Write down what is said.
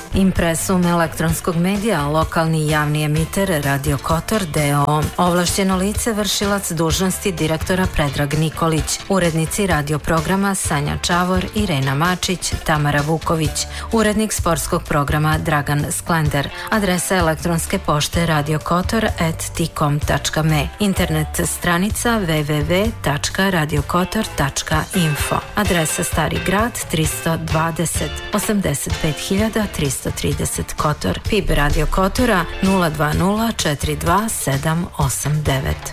Impresum elektronskog medija, lokalni javni emiter Radio Kotor d.o.o. Ovlašćeno lice, vršilac dužnosti direktora Predrag Nikolić. Urednici radio programa Sanja Čavor, Irena Mačić, Tamara Vuković. Urednik sportskog programa Dragan Sklender. Adresa elektronske pošte radiokotor@tcom.me. Internet stranica www.radiokotor.info. Adresa Stari grad 320 85330 Kotor. PIB Radio Kotora 020 42789.